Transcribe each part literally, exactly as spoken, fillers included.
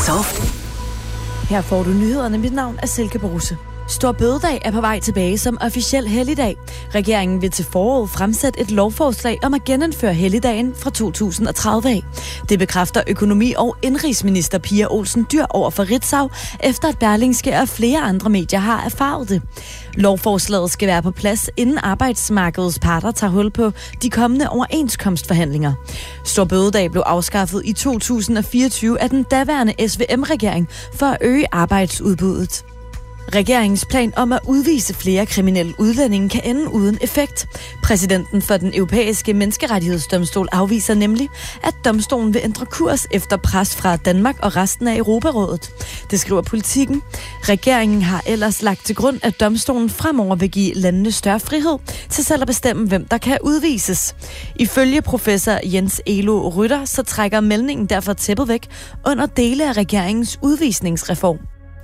Soft. Her får du nyhederne. Mit navn er Silke Bruse. Stor bededag er på vej tilbage som officiel helligdag. Regeringen vil til foråret fremsætte et lovforslag om at genindføre helligdagen fra to tusind og tredive af. Det bekræfter økonomi- og indrigsminister Pia Olsen Dyhr over for Ritzau, efter at Berlingske og flere andre medier har erfaret det. Lovforslaget skal være på plads, inden arbejdsmarkedets parter tager hul på de kommende overenskomstforhandlinger. Stor bededag blev afskaffet i to tusind og fireogtyve af den daværende S V M-regering for at øge arbejdsudbuddet. Regeringens plan om at udvise flere kriminelle udlændinge kan ende uden effekt. Præsidenten for den europæiske menneskerettighedsdomstol afviser nemlig, at domstolen vil ændre kurs efter pres fra Danmark og resten af Europarådet. Det skriver Politikken. Regeringen har ellers lagt til grund, at domstolen fremover vil give landene større frihed til selv at bestemme, hvem der kan udvises. Ifølge professor Jens Elo Rytter, så trækker meldingen derfor tæppet væk under dele af regeringens udvisningsreform.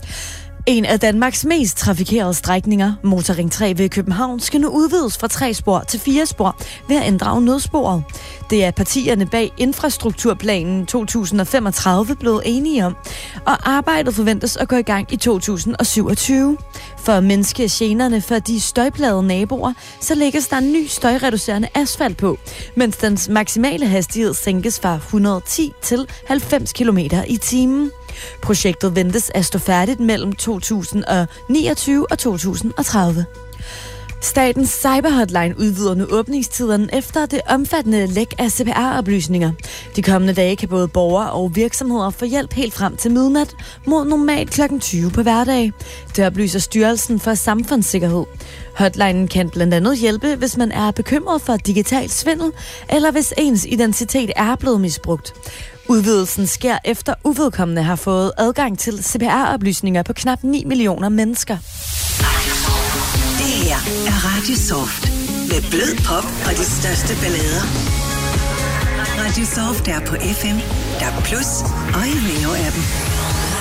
En af Danmarks mest trafikerede strækninger, Motorring tre ved København, skal nu udvides fra tre spor til fire spor ved at inddrage nødsporet. Det er partierne bag infrastrukturplanen to tusind og femogtredive blevet enige om, og arbejdet forventes at gå i gang i to tusind og syvogtyve. For at mindske generne for de støjplagede naboer, så lægges der en ny støjreducerende asfalt på, mens dens maksimale hastighed sænkes fra et hundrede og ti til halvfems kilometer i timen. Projektet ventes at stå færdigt mellem to tusind og niogtyve og to tusind og tredive. Statens cyberhotline udvider nu åbningstiderne efter det omfattende læk af C P R-oplysninger. De kommende dage kan både borgere og virksomheder få hjælp helt frem til midnat mod normalt klokken tyve på hverdag. Det oplyser Styrelsen for Samfundssikkerhed. Hotlinen kan blandt andet hjælpe, hvis man er bekymret for digital svindel, eller hvis ens identitet er blevet misbrugt. Udvidelsen sker efter uvedkommende har fået adgang til C P R-oplysninger på knap ni millioner mennesker. Det her er Radio Soft med blød pop og de største ballader. Radio Soft er på F M, D A B plus og i Veo-appen.